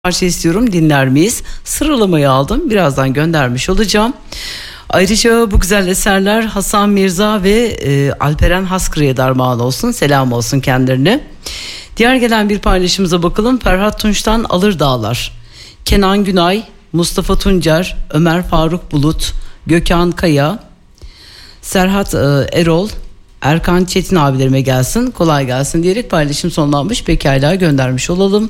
parça istiyorum, dinler miyiz? Sıralamayı aldım, birazdan göndermiş olacağım. Ayrıca bu güzel eserler Hasan Mirza ve Alperen Haskırı'ya darman olsun, selam olsun kendilerine. Diğer gelen bir paylaşımıza bakalım. Ferhat Tunç'tan Alır Dağlar, Kenan Günay, Mustafa Tuncer, Ömer Faruk Bulut, Gökhan Kaya, Serhat Erol, Erkan Çetin abilerime gelsin, kolay gelsin diyerek paylaşım sonlanmış. Pekala, göndermiş olalım.